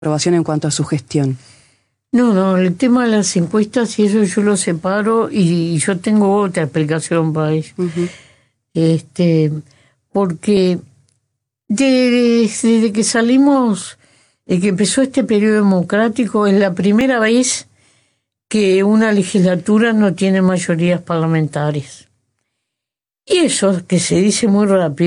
aprobación en cuanto a su gestión. No, el tema de las encuestas y eso yo lo separo y yo tengo otra explicación para ello. Porque desde que salimos, que empezó este periodo democrático, es la primera vez que una legislatura no tiene mayorías parlamentarias. Y eso, que se dice muy rápido,